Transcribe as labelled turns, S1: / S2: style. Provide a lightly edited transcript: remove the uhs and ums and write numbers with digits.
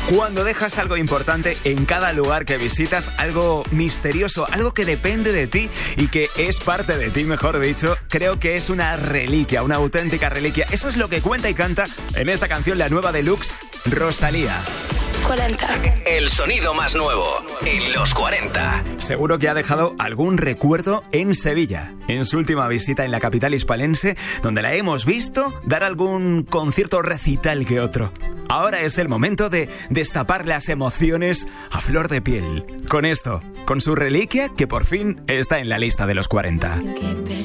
S1: Cuando dejas algo importante en cada lugar que visitas, algo misterioso, algo que depende de ti y que es parte de ti, mejor dicho, creo que es una reliquia, una auténtica reliquia. Eso es lo que cuenta y canta en esta canción, la nueva deluxe, Rosalía.
S2: 40.
S3: El sonido más nuevo en los 40.
S1: Seguro que ha dejado algún recuerdo en Sevilla, en su última visita en la capital hispalense, donde la hemos visto dar algún concierto recital que otro. Ahora es el momento de destapar las emociones a flor de piel. Con esto, con su reliquia que por fin está en la lista de los 40.